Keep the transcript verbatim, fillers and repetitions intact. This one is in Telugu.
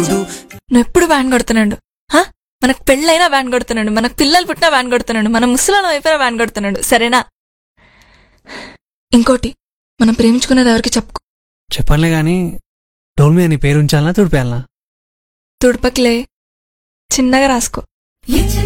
నువ్వు ఎప్పుడు వ్యాన్ కొడుతున్నాడు. మనకు పెళ్ళైనా వ్యాన్ కొడుతున్నాడు, మనకు పిల్లలు పుట్టినా వ్యాన్ కొడుతున్నాడు, మన ముసలాం అయిపోయినా వ్యాన్ కొడుతున్నాడు. సరేనా? ఇంకోటి, మనం ప్రేమించుకునేది ఎవరికి చెప్పుకో. చెప్పనులే గాని డోల్ మీద నీ పేరు ఉంచాలనా తుడిపేయాలనా? తుడపకిలే, చిన్నగా రాసుకో.